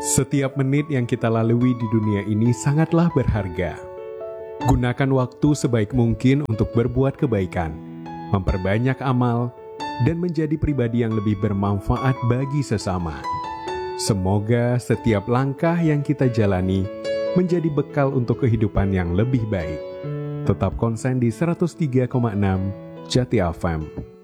Setiap menit yang kita lalui di dunia ini sangatlah berharga. Gunakan waktu sebaik mungkin untuk berbuat kebaikan, memperbanyak amal, dan menjadi pribadi yang lebih bermanfaat bagi sesama. Semoga setiap langkah yang kita jalani menjadi bekal untuk kehidupan yang lebih baik. Tetap konsen di 103,6 Jati FM.